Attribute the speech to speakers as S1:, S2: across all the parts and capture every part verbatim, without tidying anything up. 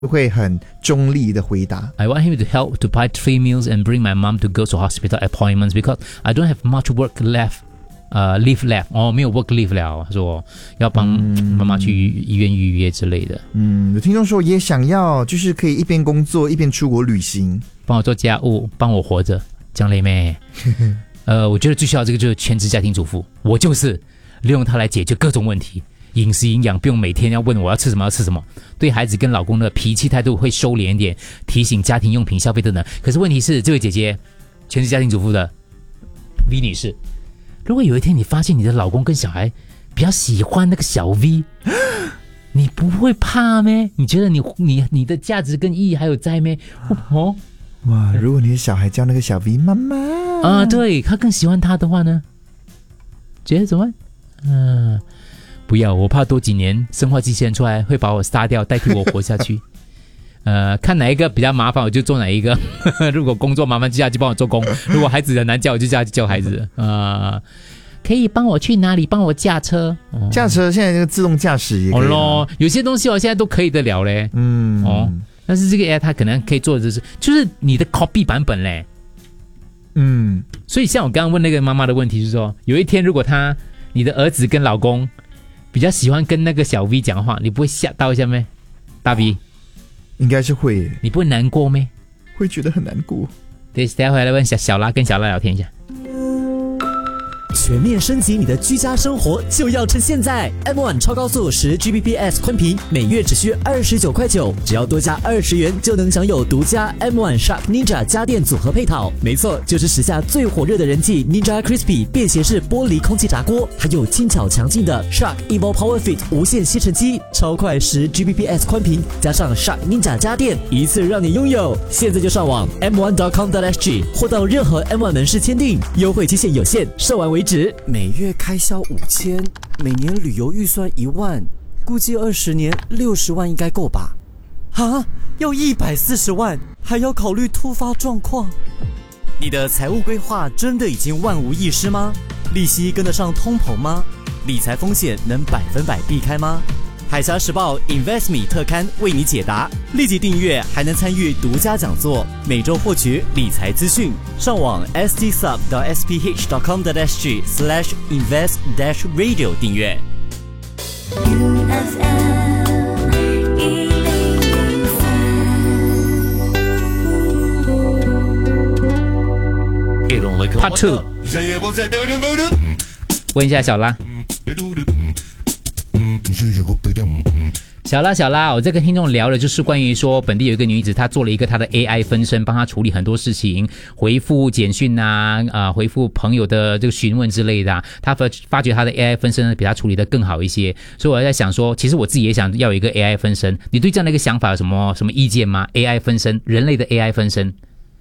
S1: 会很中立的回答。
S2: I want him to help to buy three meals and bring my mom to go to hospital appointments because I don't have much work left. 呃、uh, leave left 哦，没有 work leave 了，说要帮妈妈去医院预约之类的。
S1: 嗯，有听众说也想要，就是可以一边工作一边出国旅行，
S2: 帮我做家务，帮我活着，这样累咩？呃，我觉得最需要这个就是全职家庭主妇，我就是利用它来解决各种问题，饮食营养不用每天要问我要吃什么要吃什么，对孩子跟老公的脾气态度会收敛一点，提醒家庭用品消费等等。可是问题是，这位姐姐，全职家庭主妇的 V 女士。如果有一天你发现你的老公跟小孩比较喜欢那个小 V， 你不会怕咩？你觉得你你你的价值跟意义还有在咩？哦，
S1: 哇！如果你的小孩叫那个小 V 妈妈
S2: 啊，对他更喜欢他的话呢，觉得怎么办？嗯、呃，不要，我怕多几年生化机器人出来会把我杀掉，代替我活下去。呃，看哪一个比较麻烦，我就做哪一个。如果工作麻烦，就下去帮我做工；如果孩子很难教，我就下去教孩子。呃，可以帮我去哪里？帮我驾车。哦、
S1: 驾车现在这个自动驾驶也可以。哦咯，
S2: 有些东西我现在都可以得了嘞。嗯，哦，但是这个 A I 它可能可以做的就是，就是你的 copy 版本嘞。嗯，所以像我刚刚问那个妈妈的问题是说，有一天如果他你的儿子跟老公比较喜欢跟那个小 V 讲话，你不会吓到一下咩？大 V？
S1: 应该是会耶，
S2: 你不会难过咩？
S1: 会觉得很难过。
S2: 对，待会回来问小小拉，跟小拉聊天一下。
S3: 全面升级你的居家生活就要趁现在 ！M 一 超高速十 G B P S 宽频，每月只需二十九块九，只要多加二十元就能享有独家 M 一 Shark Ninja 家电组合配套。没错，就是时下最火热的人气 Ninja Crispy 便携式玻璃空气炸锅，还有轻巧强劲的 Shark Evo Power Fit 无线吸尘机，超快十 G B P S 宽频，加上 Shark Ninja 家电，一次让你拥有。现在就上网 m 一 点 com 点 s g 或到任何 M 一 门市签订，优惠期限有限，售完为止。
S4: 每月开销五千，每年旅游预算一万，估计二十年六十万应该够吧？啊，要一百四十万，还要考虑突发状况。你的财务规划真的已经万无一失吗？利息跟得上通膨吗？理财风险能百分百避开吗？海峡时报 InvestMe 特刊为你解答，立即订阅还能参与独家讲座，每周获取理财资讯。上网 s t sub 点 s p h 点 com 点 s g slash invest dash radio 订阅。
S2: Part two， 问一下小拉。小拉小拉，我在跟听众聊的就是关于说本地有一个女子，她做了一个她的 A I 分身，帮她处理很多事情，回复简讯啊，呃，回复朋友的这个询问之类的、啊。她发发觉她的 A I 分身呢比她处理的更好一些，所以我在想说，其实我自己也想要有一个 A I 分身。你对这样的一个想法有什么什么意见吗 ？A I 分身，人类的 A I 分身。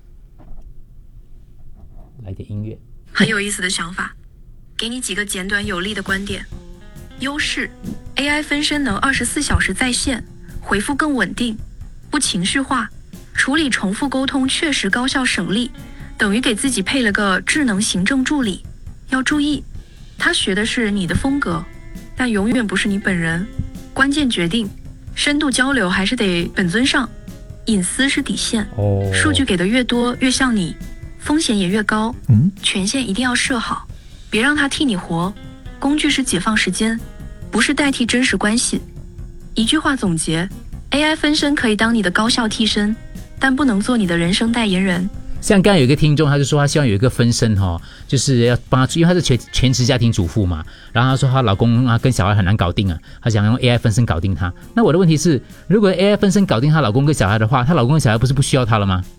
S2: 来点音乐。
S5: 很有意思的想法，给你几个简短有力的观点。优势 A I 分身能二十四小时在线，回复更稳定，不情绪化，处理重复沟通确实高效省力，等于给自己配了个智能行政助理。要注意，他学的是你的风格，但永远不是你本人。关键决定，深度交流还是得本尊上，隐私是底线。哦，数据给的越多越像你，风险也越高。嗯，权限一定要设好，别让他替你活。工具是解放时间，不是代替真实关系。一句话总结 ，A I 分身可以当你的高效替身，但不能做你的人生代言人。
S2: 像刚刚有一个听众，他就说他希望有一个分身哈、哦，就是要帮他，因为他是全全职家庭主妇嘛，然后他说她老公啊跟小孩很难搞定啊，他想用 A I 分身搞定他。那我的问题是，如果 A I 分身搞定她老公跟小孩的话，她老公跟小孩不是不需要她了吗？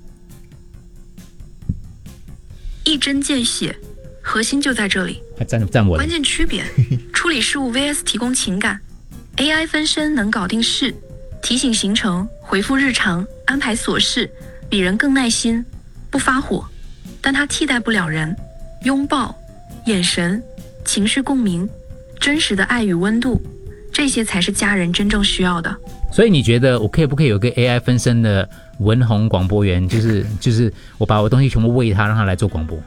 S5: 一针见血，核心就在这里。
S2: 还站站稳。
S5: 关键区别：处理事务 V S 提供情感。A I 分身能搞定事，提醒行程，回复日常，安排琐事，比人更耐心，不发火，但它替代不了人。拥抱、眼神、情绪共鸣、真实的爱与温度，这些才是家人真正需要的。
S2: 所以你觉得我可以不可以有个 A I 分身的文红广播员，就是就是我把我东西全部喂他，让他来做广播？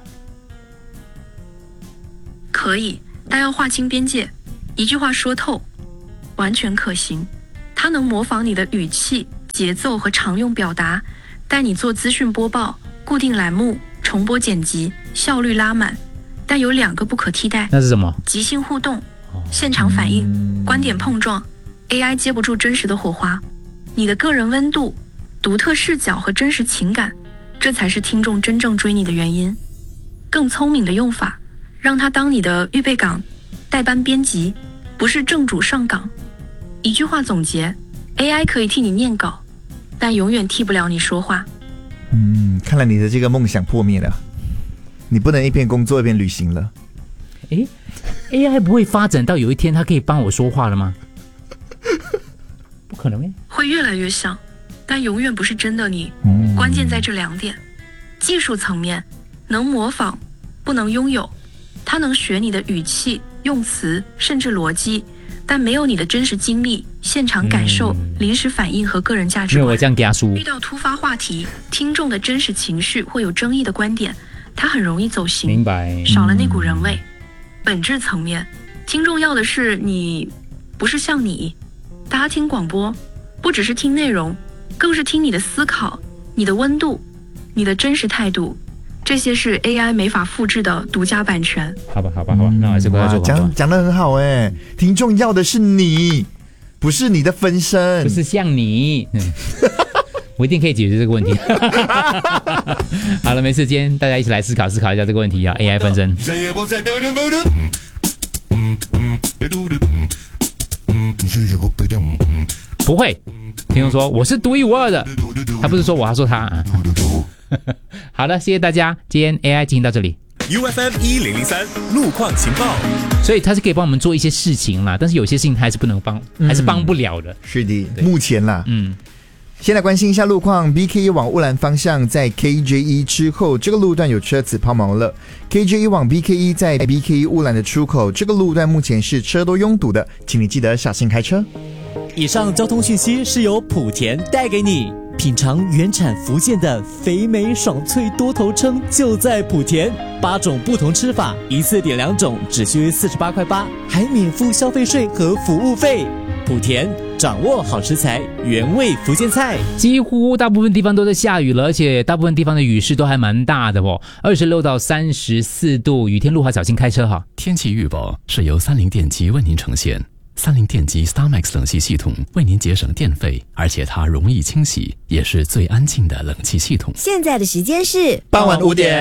S5: 可以，但要划清边界，一句话说透，完全可行。它能模仿你的语气、 节奏和常用表达，带你做资讯播报、固定栏目、重播剪辑，效率拉满。但有两个不可替代，
S2: 那是什么？
S5: 即兴互动、现场反应、观点碰撞。A I 接不住真实的火花，你的个人温度、独特视角和真实情感，这才是听众真正追你的原因。更聪明的用法，让它当你的预备岗、代班编辑，不是正主上岗。一句话总结 ，A I 可以替你念稿，但永远替不了你说话。
S1: 嗯，看来你的这个梦想破灭了，你不能一边工作一边旅行了。
S2: 诶 A I 不会发展到有一天它可以帮我说话了吗？不可能诶。
S5: 会越来越像，但永远不是真的你。
S1: 嗯、
S5: 关键在这两点：技术层面能模仿，不能拥有。它能学你的语气、用词，甚至逻辑，但没有你的真实经历、现场感受、嗯、临时反应和个人价值观。
S2: 因为我这样给他输。
S5: 遇到突发话题、听众的真实情绪或有争议的观点，它很容易走形。
S2: 明白。
S5: 少了那股人味。嗯、本质层面，听众要的是你，不是像你。大家听广播，不只是听内容，更是听你的思考、你的温度、你的真实态度。这些是 A I 没法复制的独家版权。
S2: 好吧，好吧，好吧，那我还是不要做广告。
S1: 讲讲得很好哎，听众要的是你，不是你的分身，
S2: 不是像你。嗯、我一定可以解决这个问题。好了，没事，今天大家一起来思考思考一下这个问题啊 ，A I 分身。不会，听众说我是独一无二的，他不是说我，他说他啊。好的，谢谢大家，今天 A I 进行到这里。
S6: U F M 一零零三路况情报，
S2: 所以它是可以帮我们做一些事情啦，但是有些事情它还是不能帮，嗯、还是帮不了的。
S1: 是的，目前啦，
S2: 嗯。
S1: 先来关心一下路况 ，B K 一 往乌兰方向，在 K J 一 之后，这个路段有车子抛锚了。K J 一 往 B K 一，在 B K 一 乌兰的出口，这个路段目前是车多拥堵的，请你记得小心开车。
S3: 以上交通讯息是由莆田带给你。品尝原产福建的肥美爽脆多头鲭，就在莆田。八种不同吃法，一次点两种，只需四十八块八，还免付消费税和服务费。莆田掌握好食材，原味福建菜。
S2: 几乎大部分地方都在下雨了，而且大部分地方的雨势都还蛮大的哦，二十六到三十四度，雨天路滑，小心开车哈。
S7: 天气预报是由三菱电机为您呈现。三菱电机 StarMax 冷气系统为您节省电费，而且它容易清洗，也是最安静的冷气系统。
S8: 现在的时间是
S1: 傍晚五点。